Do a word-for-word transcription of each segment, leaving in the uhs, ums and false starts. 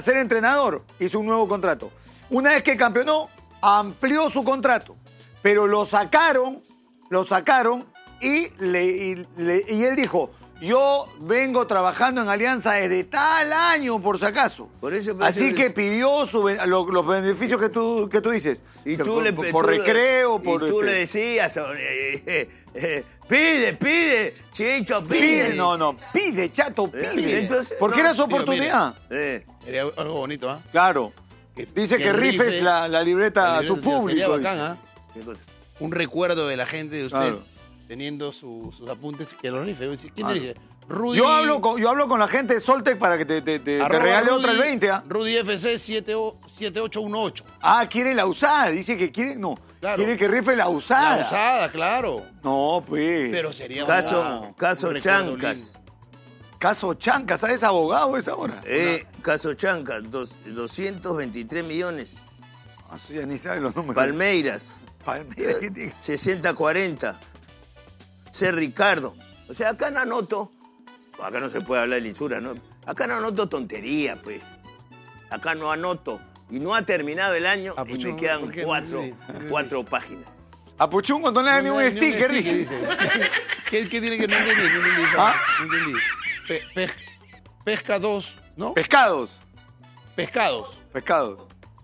ser entrenador, hizo un nuevo contrato. Una vez que campeonó, amplió su contrato. Pero lo sacaron, lo sacaron y, le, y, le, y él dijo, yo vengo trabajando en Alianza desde tal año, por si acaso. Por eso Así que es... pidió su, lo, los beneficios que tú, que tú dices. Y que tú por, le, por, tú por recreo, y por... tú este, le decías, eh, eh, eh, pide, pide, Chicho, pide. Pide, no, no, pide, chato, pide. Eh, entonces, Porque no, era su oportunidad. Tío, eh. Sería algo bonito, ¿ah? ¿eh? Claro. Que, Dice que, que rifes rife la, la libreta la a tu libreta, público. Sería bacán, ¿ah? ¿Qué cosa? Un recuerdo de la gente de usted, Claro. teniendo su, sus apuntes, que los rife. ¿Quién Ah. dirige? Rudy... Yo hablo, con, yo hablo con la gente de Soltec para que te, te, te, te regale Rudy, otra el veinte. ¿ah? Rudy F C siete ocho uno ocho. Ah, quiere la usada. Dice que quiere, no. Claro. Quiere que rife la usada. La usada, claro. No, pues. Pero sería Caso, un, caso un recuerdo Chancas. lindo. Caso Chancas, ¿sabes? Abogado esa hora. Eh, caso Chancas, dos, doscientos veintitrés millones. Ah, eso ya ni sabe los números. Palmeiras, Palmeiras, ¿qué eh, tiene? sesenta cuarenta. C. Ricardo. O sea, acá no anoto, acá no se puede hablar de lisura, ¿no? Acá no anoto tontería, pues. Acá no anoto. Y no ha terminado el año Ah, y pues, me no, quedan ¿por qué? cuatro, No entendí. cuatro páginas. A Puchungo no le da ni un No, sticker, dice. ¿Qué, ¿Qué tiene que no entendí? No entendí. eso. ¿Ah? No entendí. Pe- pe- pesca dos, ¿no? Pescados. Pescados. Pescados.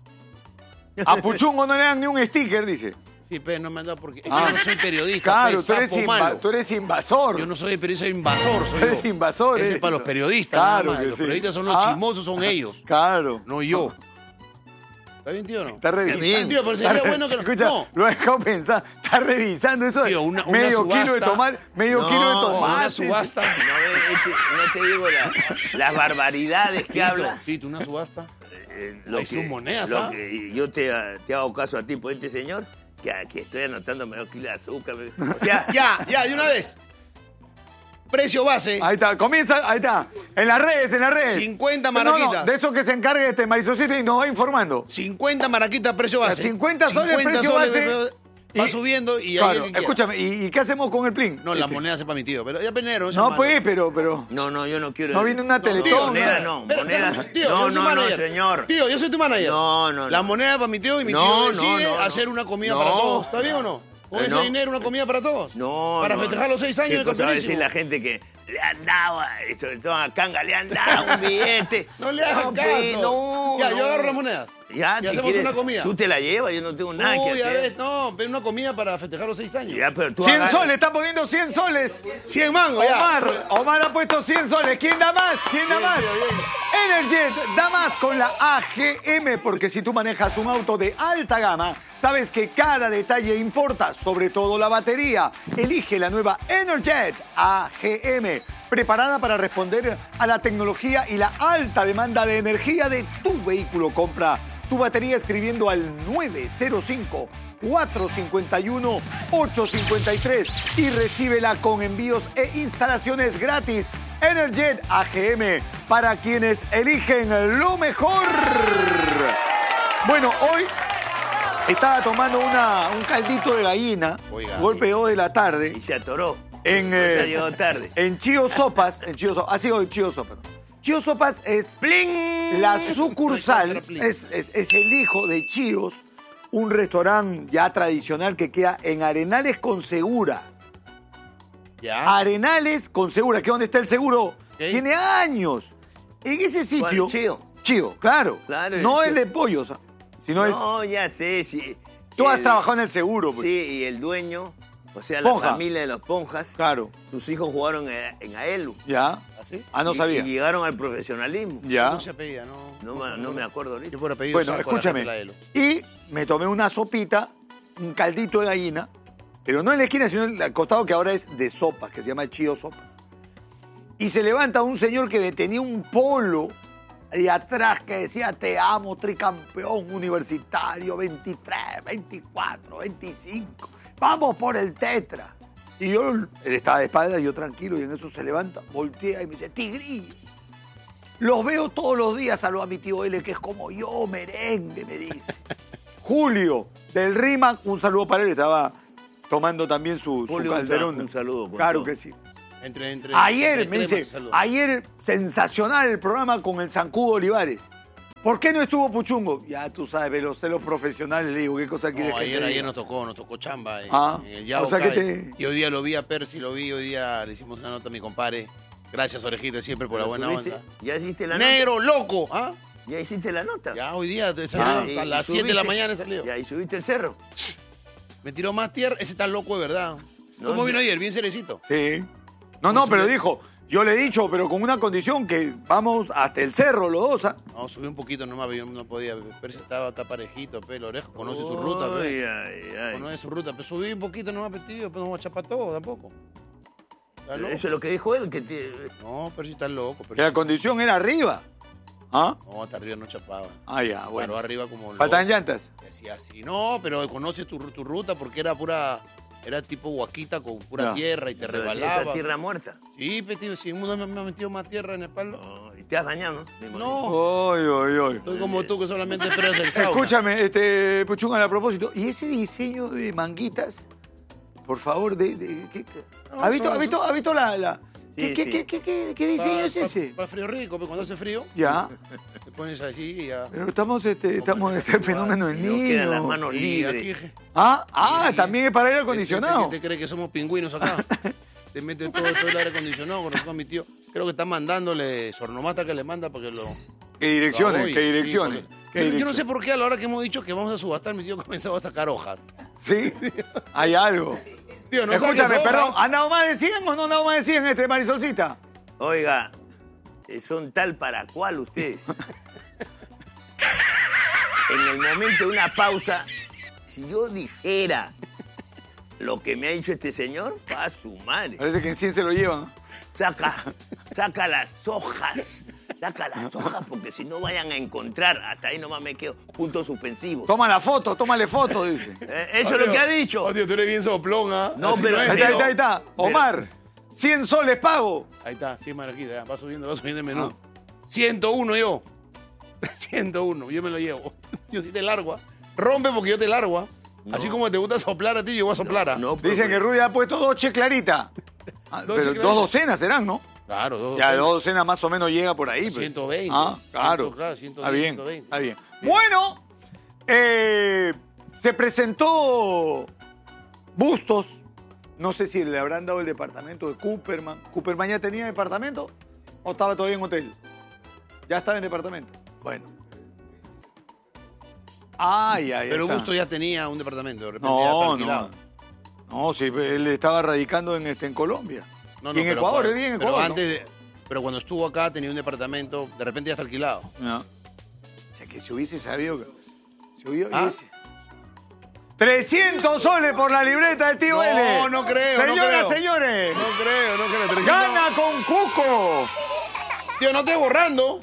A Puchungo no le dan ni un sticker, dice. Sí, pero no me han dado porque es que Ah. yo no soy periodista. Claro, pues, tú eres, sapo inva- malo. tú eres invasor. Yo no soy periodista, soy invasor. Soy Tú eres yo. invasor, Ese eres. es para los periodistas, Claro nada más. que Los sí. periodistas son los Ah. chismosos, son ellos. Claro. No yo. ¿Está bien, tío, o no? Está revisando. bien. Tío, pero sería bueno que... Escucha, No. lo he dejado pensar. Está revisando eso. de Tío, una- una medio kilo de subasta. tomate. Medio No, kilo de una tomate. Una subasta. No, eh, es que no te digo la- las barbaridades que habla. Tito, una subasta. Eh, lo Hay sus monedas, lo ¿ah? que yo te, te hago caso a ti por este señor, que aquí estoy anotando medio kilo de azúcar. O sea, Ya, ya, de una vez. Precio base. Ahí está, comienza, ahí está. En las redes, en las redes. cincuenta No, no, maraquitas. de eso que se encargue este Marisocito y nos va informando. cincuenta maraquitas precio base. cincuenta soles precio soles, base. pero Va Y- subiendo y ahí Claro, el que quiera. escúchame, ¿y, y qué hacemos con el plin? No, la Este. moneda sepa mi tío, pero ya penero. No, pues, pero, pero. no, no, yo no quiero. No viene una No, Teletón, moneda ¿no? no, Espera, moneda. espera, tío, yo no, soy tu no, no, manager. señor. Tío, yo soy tu manager. No, no, La no. moneda para mi tío y mi No, tío no, decide no, no. hacer una comida No. para todos. ¿Está bien o no? Con Eh, ese no. dinero, una comida para todos. No, Para no, festejar no. los seis años ¿Qué de cosa va a decir campeonísimo. la gente que le han dado, a- sobre todo a Canga, le han dado un billete? No le hagan pe, caso. No, Ya, no. yo agarro las monedas. Ya, Y si hacemos quieres, una comida. tú te la llevas, yo no tengo nada Uy, que ya hacer. ves, no, pero una comida para festejar los seis años. Ya, pero tú cien agarras- soles, está poniendo cien soles. cien mangos, ya. Omar, Omar ha puesto cien soles. ¿Quién da más? ¿Quién da más? Energet da más con la A G M, porque si tú manejas un auto de alta gama, sabes que cada detalle importa, sobre todo la batería. Elige la nueva Energet A G M, preparada para responder a la tecnología y la alta demanda de energía de tu vehículo. Compra tu batería escribiendo al nueve cero cinco, cuatro cinco uno, ocho cinco tres y recíbela con envíos e instalaciones gratis. Energet A G M, para quienes eligen lo mejor. Bueno, hoy estaba tomando una, un caldito de gallina, Oiga. golpe dos de la tarde, Y se atoró. en, Ya eh, llegó tarde. en Chío Sopas. En Chío Sopas, ha sido en Chío Sopas. Chío Sopas es ¡Pling! la sucursal, Recontra Plin. es, es, es el hijo de Chíos, un restaurante ya tradicional que queda en Arenales con Segura. Ya. Arenales con Segura, que es donde está el seguro. Tiene años. En ese sitio. ¿Cuál? Chío. Chío, claro. Claro, no el el Chío. de pollos, sino es. No, ya sé, sí. Tú has El- trabajado en el seguro, pues. Sí, y el dueño, o sea, la Ponja. familia de los Ponjas, Claro. sus hijos jugaron en, en Aelu. Ya. ¿Así? Ah, no y, sabía. Y llegaron al profesionalismo. Ya. No se apellida, no. No, me- no me acuerdo ahorita. Yo por apellido Bueno, saco a la escúchame. gente la Elo. Y me tomé una sopita, un caldito de gallina, pero no en la esquina, sino al costado que ahora es de sopas, que se llama Chío Sopas. Y se levanta un señor que tenía un polo de atrás que decía: te amo, tricampeón universitario, veintitrés, veinticuatro, veinticinco. Vamos por el tetra. Y yo, él estaba de espaldas, yo tranquilo, y en eso se levanta, voltea y me dice: Tigrillo, los veo todos los días, saludo a mi tío L, que es como yo, merengue, me dice. Julio, del RIMAC, un saludo para él, estaba tomando también su, su Julio, un calderón. sal- un saludo por Claro todo. que sí. Entre, entre, Ayer, entre me cremas y dice, saludos. ayer sensacional el programa con el Zancudo Olivares. ¿Por qué no estuvo Puchungo? Ya tú sabes, los celos profesionales, le digo, ¿qué cosa quieres No, que ayer, te ayer diga? nos tocó, nos tocó chamba en, Ah, en el o Yauca. sea que te- Y hoy día lo vi a Percy, lo vi, hoy día le hicimos una nota a mi compadre. Gracias, Orejita, siempre por la buena ¿Subiste? onda. ¿Ya hiciste la ¡Negro, loco! ¿Ah? nota? ¿Ya hiciste la nota? Ya hoy día te salió, Ah, y- a las y siete de la subiste- mañana he salido. Ya, y subiste el cerro. Me tiró más tierra, ese está loco de verdad. No, ¿Cómo no. vino ayer? Bien cerecito. Sí. No, no, pero dijo, yo le he dicho, pero con una condición que vamos hasta el cerro los dos. ¿Ah? No, subí un poquito nomás, yo no podía. Percy estaba, está parejito, pelo, oreja, conoce su ruta, pe. Ay, ay, ay. Conoce su ruta, pero subí un poquito nomás, petido, pero no vamos a chapar todo tampoco. ¿Está loco? Eso es lo que dijo él, que te... No, Percy está loco. Que Percy. la condición era arriba. ¿Ah? No, hasta arriba no chapaba. Ah, ya, Bueno, bueno. arriba como loco. ¿Faltan llantas? Decía así, no, pero conoces tu, tu ruta porque era pura, era tipo huaquita con pura Ya. tierra y te Pero rebalaba. esa tierra muerta. Sí, petido, si uno me, me ha metido más tierra en el palo. No, y te has bañado, ¿no? Me imagino. No, Ay, ay, ay. estoy como tú que solamente esperas el sauna. Escúchame, este, Puchunga, a propósito, ¿y ese diseño de manguitas? Por favor, de, de- ¿qué- qué? No, ¿ha, visto, son- ¿ha, visto, ¿ha visto la...? la- Sí, ¿Qué, qué, sí. qué, qué, qué- qué diseño Pa- es pa- ese? Para frío rico, pero cuando hace frío, Ya, te pones así y ya. pero estamos, este, estamos en este fenómeno del No quedan las niño. manos Y libres. aquí, Ah, ah, y- también es para aire ¿Te, acondicionado. te, te crees que somos pingüinos acá? Te meten todo, todo el aire acondicionado con nosotros, mi tío. Creo que está mandándole sornomata que le manda para que lo... ¿Qué direcciones? lo ¿Qué aboye. direcciones? Sí, porque- ¿Qué yo, yo no direcciones? sé por qué a la hora que hemos dicho que vamos a subastar, mi tío comenzaba a sacar hojas. Sí, hay algo. Tío, no Escúchame, saques hojas. perdón, ¿han dado más de cien o no han dado más de cien este Marisolcita? Oiga, eh, son tal para cual ustedes. En el momento de una pausa, si yo dijera lo que me ha dicho este señor, va a su madre. Parece que en cien se lo llevan. Saca, saca las hojas. Saca las hojas porque si no vayan a encontrar, hasta ahí nomás me quedo, puntos suspensivos. Toma la foto, tómale foto, dice. Eh, eso es lo que ha dicho. Oh, tío, tú eres bien soplón, ¿ah? No, Así pero- es. Ahí está, ahí está, ahí está. Omar, cien soles pago. Ahí está, sí, Marquita, ya, va subiendo, va subiendo el menú. ciento uno yo. ciento uno, yo me lo llevo. Yo sí te largo, ¿ah? Rompe porque yo te largo, ¿ah? Así como te gusta soplar a ti, yo voy a soplar, ¿ah? No, pero- Dicen que Rudy ha puesto dos che clarita. Ah, Dos pero che dos clarita. docenas serán, ¿no? Claro, dos Ya docenas. dos docenas más o menos llega por ahí. pues. ciento veinte. Ah, claro. Ciento, claro, ciento Está diez, bien, ciento veinte. está bien. Bueno, eh, se presentó Bustos. No sé si le habrán dado el departamento de Cooperman. ¿Cooperman ya tenía departamento o estaba todavía en hotel? Ya estaba en departamento. Bueno. Ay, ay, Pero está. Gusto ya tenía un departamento, de repente ya está No, alquilado. no. No, sí, él estaba radicando en, este, en Colombia. No, y en pero Ecuador, cuando- él vive en pero Ecuador. ¿no? antes de- pero cuando estuvo acá tenía un departamento, de repente ya está alquilado. Ya. O sea, que si hubiese sabido que... Si hubiese... ¿Ah? trescientos soles por la libreta del tío No, L. no creo, no Señoras, creo. señores, No creo, no creo. trescientos. gana con Cuco. Tío, no estés borrando.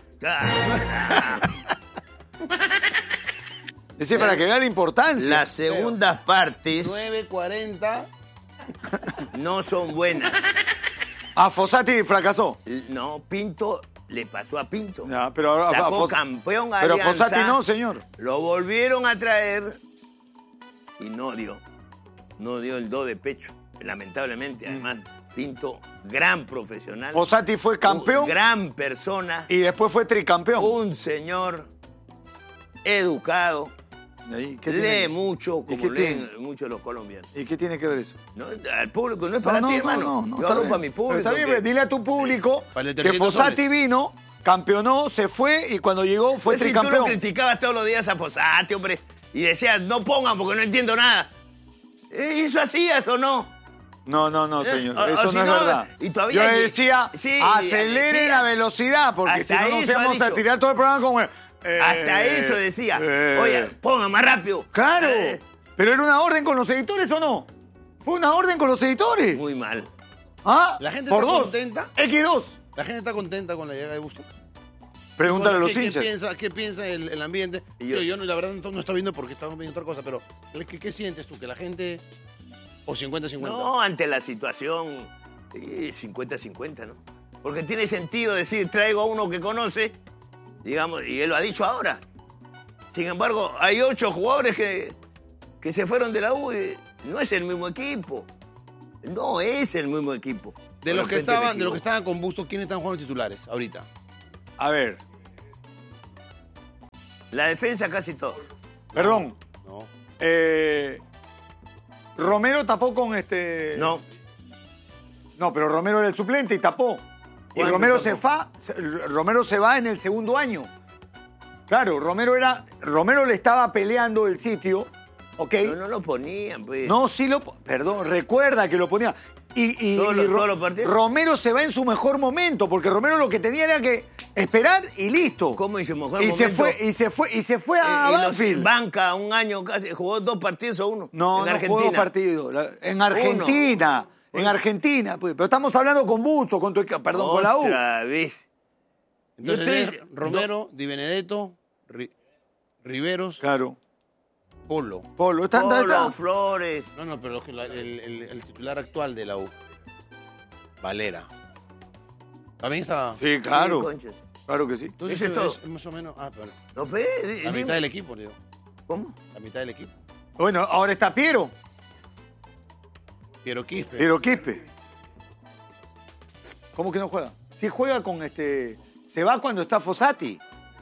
Ese es para que vea la importancia. Las segundas partes nueve cuarenta. no son buenas. A Fossati fracasó. No, Pinto le pasó a Pinto. Ya, pero ahora- a Sacó Fos- campeón a Pero Alianza. Fossati no, señor. Lo volvieron a traer y no dio. No dio el do de pecho, lamentablemente. Además, Pinto, gran profesional. Fossati fue campeón un gran persona. y después fue tricampeón. Un señor educado. ¿Y ahí qué Lee tiene? mucho, ¿Y como qué leen tiene? muchos los colombianos. ¿Y qué tiene que ver eso? ¿No? Al público, no es para No, ti, no, hermano. no, no, Yo está hablo bien. para mi Pero público. está bien, que- pues, dile a tu público Para el que trescientos Fossati soles. vino, campeonó, se fue y cuando llegó fue Pues si tú tricampeón. lo criticabas todos los días a Fossati, hombre, y decías, no pongan porque no entiendo nada. ¿Eh, ¿Eso hacías o no? No, no, no, señor. Eh, o- Eso o si no es no, verdad. y todavía Yo hay- decía, sí, acelere sí. la velocidad, porque si Hasta no nos eso ha íbamos a dicho. tirar todo el programa como... eh, Hasta eso decía. eh. Oye, pongan más rápido. Claro. Eh, ¿Pero era una orden con los editores o no? Fue una orden con los editores. muy mal. ¿Ah? La gente Por está dos. contenta. equis dos. La gente está contenta con la llegada de Bustos. Pregúntale a los ¿Qué, hinchas. ¿Qué piensa, qué piensa el, el ambiente? Y yo, yo- yo no, la verdad no, no estoy viendo porque estamos viendo otra cosa, pero ¿qué, qué sientes tú? ¿Que la gente o cincuenta cincuenta? No, ante la situación, cincuenta cincuenta, ¿no? Porque tiene sentido decir, traigo a uno que conoce, digamos, y él lo ha dicho ahora. Sin embargo, hay ocho jugadores que, que se fueron de la U y no es el mismo equipo. No es el mismo equipo. De los que Repente me estaban, de los que equivoco. estaban con Bustos, ¿quiénes están jugando titulares ahorita? A ver. La defensa casi todo. Perdón. No. Eh, Romero tapó con este... No. No, pero Romero era el suplente y tapó. Y ¿Cuándo Romero tapó? se, fa, Romero se va en el segundo año. Claro, Romero era... Romero le estaba peleando el sitio, ¿ok? No, no lo ponían, pues. No, sí lo... Perdón, recuerda que lo ponía. Y, y, ¿Todos los- y Ro- todos los partidos? Romero se va en su mejor momento, porque Romero lo que tenía era que esperar y listo. ¿Cómo en su mejor y momento? se fue Y se fue y se fue a Eh, y los- Banfield. banca un año casi, jugó dos partidos o uno. No, en no Argentina. jugó partidos. La- En Argentina. En Uno. Argentina, pues. Pero estamos hablando con Busto, con tu equipo, perdón, con la U. Otra vez. Entonces Yo es estoy- Romero, Di Benedetto, Ri- Riveros, Claro. Polo. Polo, está, está, Polo, está. Flores. No, no, pero es que la- el, el- el titular actual de la U, Valera. También está. Sí, claro. Sí, conchas. Claro que sí. Entonces Ese es todo. es más o menos. Ah, pero. No, pe, di- La dime. mitad del equipo, digo. ¿Cómo? La mitad del equipo. Bueno, ahora está Piero. Piero Quispe. Piero Quispe. ¿Cómo que no juega? Sí juega con este... Se va cuando está Fossati.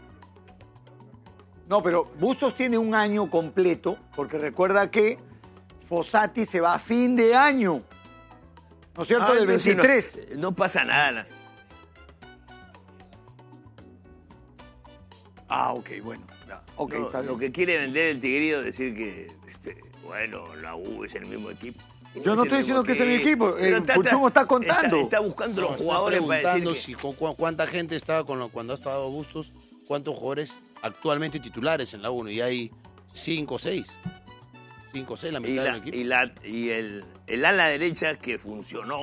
No, pero Bustos tiene un año completo, porque recuerda que Fossati se va a fin de año. ¿No es cierto? Ah, Del entonces no- veintitrés. No, pasa nada. Ah, ok, bueno. Ya, ok, No, está lo bien. que quiere vender el tigrillo es decir que, este, bueno, la U es el mismo equipo. Y Yo no es el estoy diciendo mismo que es el mismo equipo. Pero El Puchungo está contando. Está, está buscando No, los está jugadores para decir preguntando que... si cu- cu- cuánta gente está con lo- cuando ha estado Bustos, cuántos jugadores actualmente titulares en la U. Y hay cinco o seis. Cinco o seis, la Y, mitad la- del equipo. y, la- y el, el ala derecha que funcionó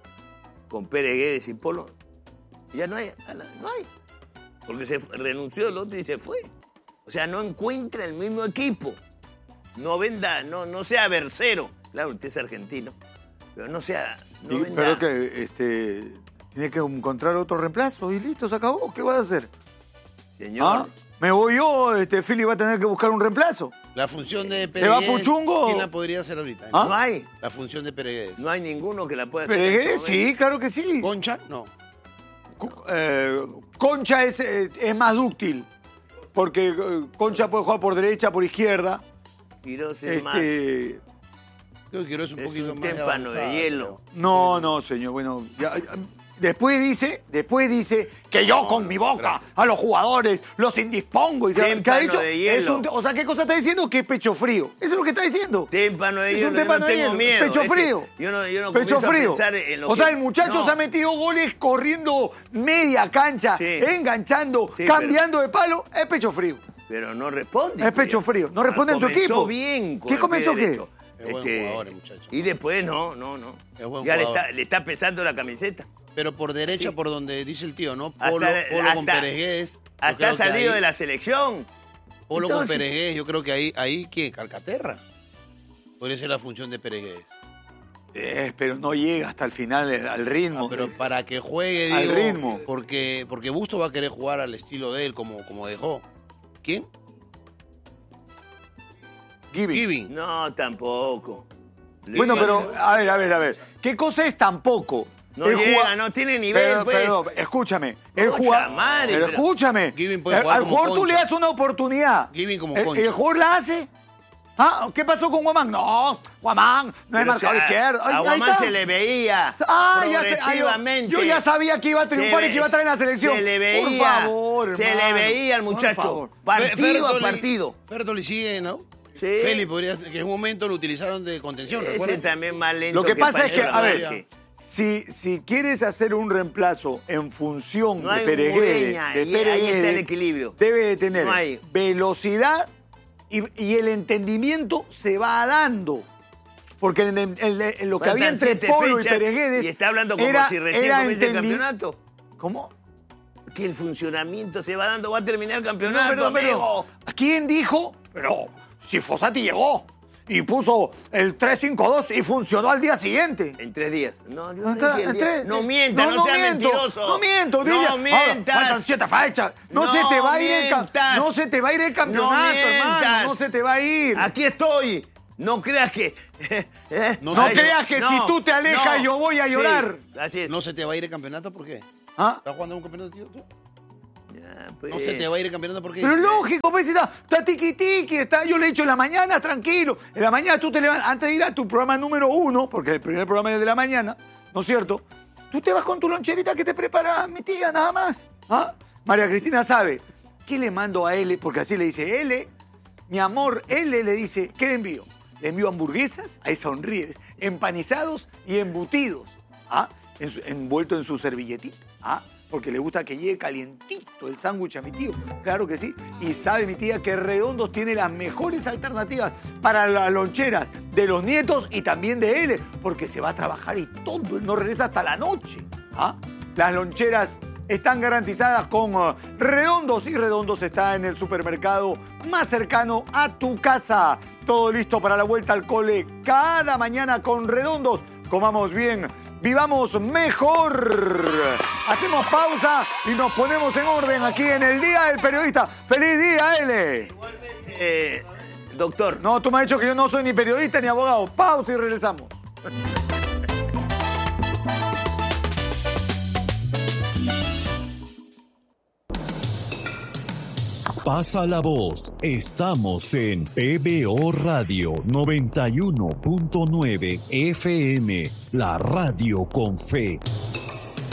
con Pérez Guedes y Polo, ya no hay, ala, no hay. Porque se fue- renunció el otro y se fue. O sea, no encuentra el mismo equipo. No venda, no, no sea versero. Claro, usted es argentino, pero no sea, no Y- venda. pero que este, tiene que encontrar otro reemplazo y listo, se acabó. ¿Qué vas a hacer? Señor, ¿Ah? Me voy yo, este, Philly va a tener que buscar un reemplazo. La función de ¿Se Pérez va Guedes, Puchungo? ¿quién la podría hacer ahorita? ¿Ah? no hay, La función de Pérez Guedes. no hay ninguno que la pueda hacer. Pero en eh, este sí, claro que sí. Concha, no. Co- eh, Concha es, eh, es más dúctil, porque eh, Concha puede jugar por derecha, por izquierda. momento. Quiroz es más. Este, Creo que Quiroz es un Es poquito un más témpano de avanzado, hielo. no, no, señor. Bueno, ya, ya, después dice, después dice que yo con mi boca a los jugadores los indispongo. Y que- que ha Témpano dicho, de hielo. es un- o sea, ¿qué cosa está diciendo? Que es pecho frío. Eso es lo que está diciendo. Témpano de Es hielo, un yo témpano no de tengo hielo, miedo. pecho Es que frío. Yo no, yo no Pecho comienzo a frío. pensar en lo O que... sea, el muchacho No. se ha metido goles corriendo media cancha, Sí. enganchando, Sí, cambiando de palo. Es pecho frío. Pero no responde. Es pecho pues. frío. No responde en tu Comenzó equipo. bien con ¿Qué el comenzó pie qué? derecho. Es buen jugador, el muchacho. Y después no, no, no. Es buen Ya le jugador. está, le está pesando la camiseta. Pero por derecha, Sí. por donde dice el tío, ¿no? Hasta- Polo, Polo con hasta- Pérez Guedes. Yo Hasta creo ha que salido ahí- de la selección. Polo con Entonces- Pérez Guedes, yo creo que ahí, ahí ¿quién? Calcaterra. Podría ser la función de Pérez Guedes. Eh, pero no llega hasta el final eh, al ritmo. Ah, pero para que juegue, Al digo, ritmo. Porque, porque Busto va a querer jugar al estilo de él, como, como dejó. ¿Quién? Giving. Giving. No, tampoco. Bueno, pero, a ver, a ver, a ver. ¿Qué cosa es tampoco? No El llega, jugua- no tiene nivel, Pero, pues. pero, escúchame. El Pucha jugador, madre, pero pero- escúchame. Giving puede El- jugar al como jugador tú le Concha. das una oportunidad. Giving como el, Concha. el jugador la hace. Ah, ¿qué pasó con Guamán? No, Guamán no es Pero, marcador o sea, izquierdo. Ay, A ahí Guamán está. se le veía Ah, ya sé, ay, progresivamente. yo, yo ya sabía que iba a triunfar Se y que iba a estar en la selección. Se le veía. Por favor, se hermano, le veía al por muchacho. favor. Partido a partido. Fertoli sigue, ¿no? Sí. Feli podría que en un momento lo utilizaron de contención, Ese ¿recuerdas? también más lento Lo que pasa es que, Pancho a ver, Lamarque. si, si quieres hacer un reemplazo en función No de hay Pérez Ureña, Guedes, de y Pérez ahí está el Guedes, equilibrio. debe de tener No hay. velocidad y, y el entendimiento se va dando. Porque en, en- en- en lo que había Faltan entre siete Polo y fechas Pérez Guedes y está hablando como era, si recién era comienza el entendi- campeonato. ¿Cómo? Que el funcionamiento se va dando, va a terminar el No, campeonato, pero, pero, amigo. ¿quién dijo? Pero si Fossati llegó y puso el tres cinco dos y funcionó al día siguiente. En tres días. No, yo no, Acá, dije el en día. tres- no mienta, no, sea miento, mentiroso. No miento, No Villa. Ahora, mientas. faltan siete fechas. No, No se te va a ir el cam- mientas. no se te va a ir el campeonato, No hermano. mientas. No se te va a ir. Aquí estoy. No creas que... ¿eh? No No Ay, creas que no, si tú te alejas no. yo voy a Sí, llorar. así es. ¿No se te va a ir el campeonato? ¿Por qué? ¿Ah? ¿Estás jugando un campeonato, tío, tú? Ya, Ah, pues. No se te va a ir campeonato porque... Pero lógico, pues está, está tiqui tiqui, está, yo le he dicho en la mañana, tranquilo. En la mañana tú te levantas, antes de ir a tu programa número uno, porque el primer programa es de la mañana, ¿no es cierto? Tú te vas con tu loncherita que te prepara mi tía, nada más. ¿Ah? María Cristina sabe, ¿qué le mando a L? Porque así le dice L, mi amor, L le dice, ¿qué le envío? Le envío hamburguesas, ahí sonríes, empanizados y embutidos, ¿ah? En su, envuelto en su servilletita, ¿ah? Porque le gusta que llegue calientito el sándwich a mi tío, claro que sí. Y sabe mi tía que Redondos tiene las mejores alternativas para las loncheras de los nietos y también de él, porque se va a trabajar y todo, él no regresa hasta la noche, ¿ah? Las loncheras están garantizadas con uh, Redondos, y Redondos está en el supermercado más cercano a tu casa. Todo listo para la vuelta al cole cada mañana con Redondos. Comamos bien, vivamos mejor. Hacemos pausa y nos ponemos en orden aquí en el Día del Periodista. ¡Feliz día, L! Eh, doctor. No, tú me has dicho que yo no soy ni periodista ni abogado. Pausa y regresamos. Pasa la voz. Estamos en P B O Radio noventa y uno punto nueve F M, la radio con fe.